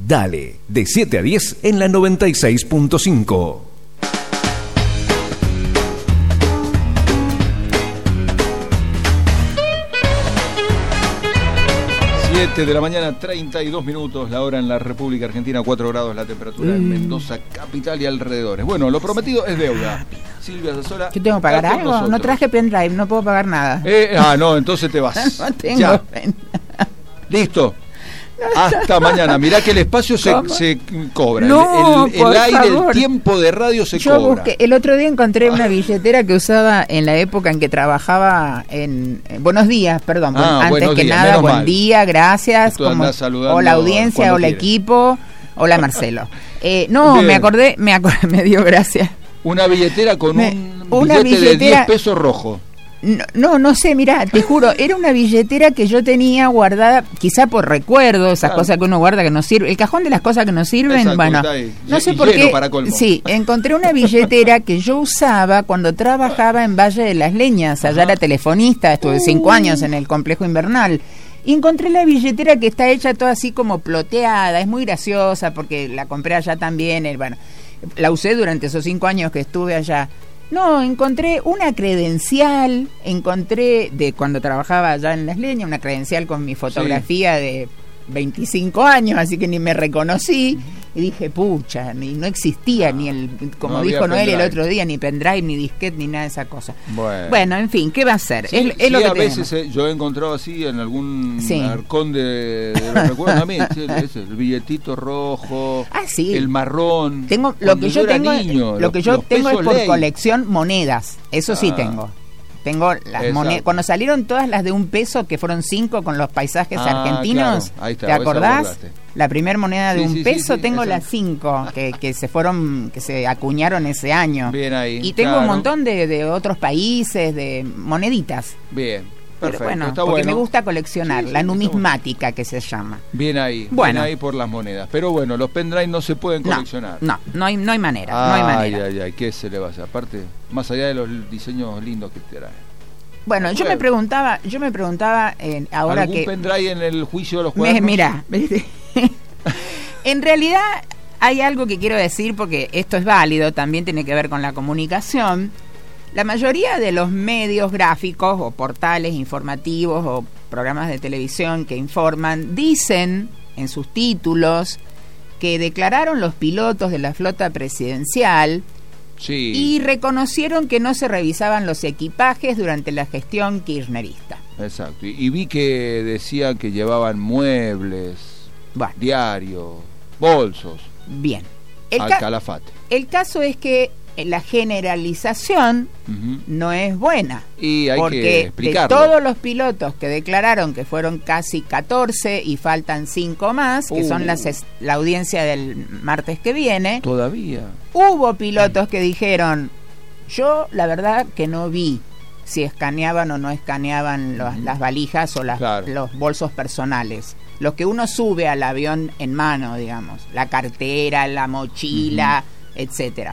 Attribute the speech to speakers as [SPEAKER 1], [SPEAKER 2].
[SPEAKER 1] Dale, de 7 a 10 en la 96.5.
[SPEAKER 2] De la mañana, 32 minutos, la hora en la República Argentina, 4 grados la temperatura en Mendoza, capital y alrededores. Bueno, lo prometido es deuda. Silvia Sassola.
[SPEAKER 3] ¿Yo tengo que pagar algo?
[SPEAKER 2] Nosotros.
[SPEAKER 3] No traje pendrive, no puedo pagar nada.
[SPEAKER 2] No, entonces te vas.
[SPEAKER 3] No tengo
[SPEAKER 2] ya.
[SPEAKER 3] pendrive.
[SPEAKER 2] Listo. Hasta mañana. Mirá que el espacio se cobra.
[SPEAKER 3] No,
[SPEAKER 2] el aire,
[SPEAKER 3] favor.
[SPEAKER 2] el tiempo de radio se
[SPEAKER 3] Yo
[SPEAKER 2] cobra.
[SPEAKER 3] el otro día encontré una billetera que usaba en la época en que trabajaba en Buenos Días, perdón. Antes
[SPEAKER 2] buenos
[SPEAKER 3] que
[SPEAKER 2] días,
[SPEAKER 3] nada,
[SPEAKER 2] menos
[SPEAKER 3] buen
[SPEAKER 2] mal.
[SPEAKER 3] día, gracias.
[SPEAKER 2] Tú andás saludando
[SPEAKER 3] Hola audiencia,
[SPEAKER 2] cuando
[SPEAKER 3] hola
[SPEAKER 2] quieres.
[SPEAKER 3] equipo, hola Marcelo. No,
[SPEAKER 2] Bien.
[SPEAKER 3] me acordé, me dio gracia.
[SPEAKER 2] Una billetera con
[SPEAKER 3] una
[SPEAKER 2] billete de
[SPEAKER 3] billetera-
[SPEAKER 2] 10 pesos rojo.
[SPEAKER 3] No sé, mirá, te juro, era una billetera que yo tenía guardada, quizá por recuerdo, esas
[SPEAKER 2] Claro.
[SPEAKER 3] cosas que uno guarda que no sirven, el cajón de las cosas que no sirven,
[SPEAKER 2] Exacto,
[SPEAKER 3] bueno,
[SPEAKER 2] está ahí.
[SPEAKER 3] no sé
[SPEAKER 2] Y
[SPEAKER 3] por
[SPEAKER 2] lleno
[SPEAKER 3] qué,
[SPEAKER 2] para colmo.
[SPEAKER 3] sí, encontré una billetera que yo usaba cuando trabajaba en Valle de las Leñas, allá era telefonista, estuve 5 años en el complejo invernal, y encontré la billetera que está hecha toda así como ploteada, es muy graciosa porque la compré allá también, bueno, la usé durante esos 5 años que estuve allá. No, encontré una credencial, encontré de cuando trabajaba allá en Las Leñas, una credencial con mi fotografía de 25 años, así que ni me reconocí, y dije, pucha, no existía ni como
[SPEAKER 2] no había
[SPEAKER 3] dijo Noel el
[SPEAKER 2] pendrive.
[SPEAKER 3] otro día, ni pendrive, ni disquete, ni nada de esa cosa.
[SPEAKER 2] Bueno,
[SPEAKER 3] En fin, ¿qué va a ser?
[SPEAKER 2] Sí,
[SPEAKER 3] Es lo que
[SPEAKER 2] a
[SPEAKER 3] tenemos.
[SPEAKER 2] veces yo he encontrado así en algún
[SPEAKER 3] Sí.
[SPEAKER 2] arcón de los recuerdos también, el billetito rojo,
[SPEAKER 3] Sí.
[SPEAKER 2] el marrón.
[SPEAKER 3] Lo
[SPEAKER 2] Cuando
[SPEAKER 3] que yo
[SPEAKER 2] era
[SPEAKER 3] tengo,
[SPEAKER 2] niño,
[SPEAKER 3] lo que
[SPEAKER 2] los
[SPEAKER 3] yo tengo es
[SPEAKER 2] pesos
[SPEAKER 3] por
[SPEAKER 2] ley.
[SPEAKER 3] colección monedas, eso sí tengo. Tengo las
[SPEAKER 2] Exacto.
[SPEAKER 3] monedas. Cuando salieron todas las de $1, que fueron 5 con los paisajes argentinos,
[SPEAKER 2] claro. Ahí está,
[SPEAKER 3] ¿te
[SPEAKER 2] esa
[SPEAKER 3] acordás?
[SPEAKER 2] guardaste.
[SPEAKER 3] La primera moneda de
[SPEAKER 2] Sí,
[SPEAKER 3] $1,
[SPEAKER 2] sí,
[SPEAKER 3] tengo
[SPEAKER 2] esa.
[SPEAKER 3] las 5 que se acuñaron ese año.
[SPEAKER 2] Bien ahí.
[SPEAKER 3] Y tengo
[SPEAKER 2] claro.
[SPEAKER 3] un montón de otros países, de moneditas.
[SPEAKER 2] Bien,
[SPEAKER 3] Pero
[SPEAKER 2] perfecto.
[SPEAKER 3] bueno,
[SPEAKER 2] está
[SPEAKER 3] porque
[SPEAKER 2] bueno.
[SPEAKER 3] me gusta coleccionar,
[SPEAKER 2] Sí,
[SPEAKER 3] la
[SPEAKER 2] está
[SPEAKER 3] numismática que se llama.
[SPEAKER 2] Bien ahí,
[SPEAKER 3] Bueno.
[SPEAKER 2] bien ahí por las monedas. Pero bueno, los pendrive no se pueden coleccionar.
[SPEAKER 3] No hay manera, no hay manera.
[SPEAKER 2] Ay, ¿qué se le va a hacer? Aparte, más allá de los diseños lindos que te traen.
[SPEAKER 3] Bueno, yo me preguntaba ahora
[SPEAKER 2] ¿Algún
[SPEAKER 3] que
[SPEAKER 2] pendrive en el juicio de los cuernos?
[SPEAKER 3] Mira, en realidad hay algo que quiero decir porque esto es válido, también tiene que ver con la comunicación. La mayoría de los medios gráficos o portales informativos o programas de televisión que informan dicen en sus títulos que declararon los pilotos de la flota presidencial
[SPEAKER 2] Sí.
[SPEAKER 3] y reconocieron que no se revisaban los equipajes durante la gestión kirchnerista.
[SPEAKER 2] Exacto. Y vi que decían que llevaban muebles,
[SPEAKER 3] Bueno,
[SPEAKER 2] diarios, bolsos,
[SPEAKER 3] bien.
[SPEAKER 2] al calafate.
[SPEAKER 3] El caso es que la generalización
[SPEAKER 2] Ujú.
[SPEAKER 3] no es buena.
[SPEAKER 2] Y hay que
[SPEAKER 3] Porque de
[SPEAKER 2] explicarlo.
[SPEAKER 3] todos los pilotos que declararon que fueron casi 14 y faltan 5 más, que son la audiencia del martes que viene,
[SPEAKER 2] Todavía.
[SPEAKER 3] hubo pilotos que dijeron, yo la verdad que no vi si escaneaban o no escaneaban las valijas o
[SPEAKER 2] Claro.
[SPEAKER 3] los bolsos personales. Lo que uno sube al avión en mano, digamos, la cartera, la mochila, etcétera.